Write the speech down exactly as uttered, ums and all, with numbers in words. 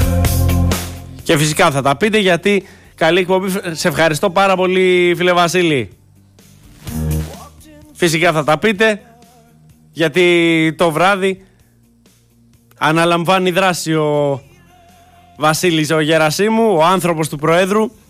Και φυσικά θα τα πείτε γιατί καλή εκπομπή. Σε ευχαριστώ πάρα πολύ, φίλε Βασίλη. Φυσικά θα τα πείτε γιατί το βράδυ αναλαμβάνει δράση ο Βασίλης ο Γερασίμου, ο άνθρωπος του Προέδρου.